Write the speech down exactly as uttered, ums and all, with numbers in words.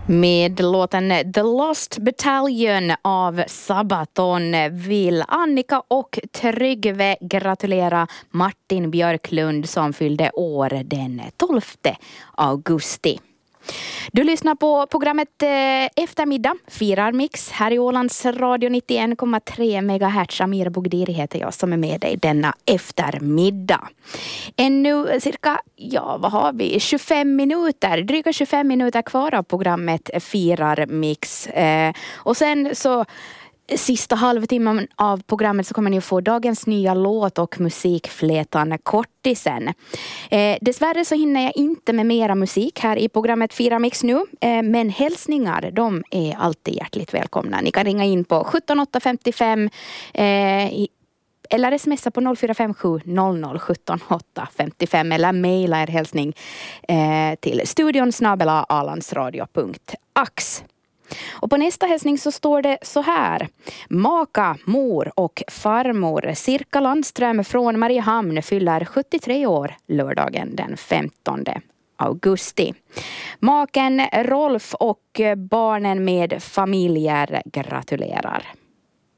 Med låten The Lost Battalion av Sabaton vill Annika och Tryggve gratulera Martin Björklund som fyllde år den tolfte augusti. Du lyssnar på programmet eh, Eftermiddag, Firar Mix här i Ålands radio nittioen komma tre megahertz. Amira Bogdiri heter jag som är med dig denna eftermiddag. Ännu cirka, ja vad har vi, tjugofem minuter, dryga tjugofem minuter kvar av programmet Firar Mix. Eh, och sen så sista halvtimmen av programmet så kommer ni att få dagens nya låt och musikflätan Kortisen. Eh, dessvärre så hinner jag inte med mera musik här i programmet Fira Mix nu. Eh, men hälsningar, de är alltid hjärtligt välkomna. Ni kan ringa in på sjutton åtta femtiofem eh, eller smsa på noll fyra fem sju noll noll sjutton åtta femtiofem eller mejla er hälsning eh, till studion snabel-a alandsradio punkt ax. Och på nästa hälsning så står det så här: maka, mor och farmor Sirka Landström från Mariehamn fyller sjuttiotre år lördagen den femtonde augusti. Maken Rolf och barnen med familjer gratulerar.